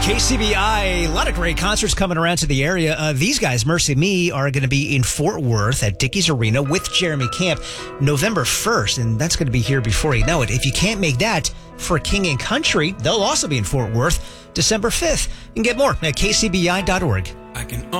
KCBI, a lot of great concerts coming around to the area. These guys, Mercy Me, are going to be in Fort Worth at Dickies Arena with Jeremy Camp November 1st, and that's going to be here before you know it. If you can't make that, for King and Country, they'll also be in Fort Worth December 5th. You can get more at kcbi.org. I can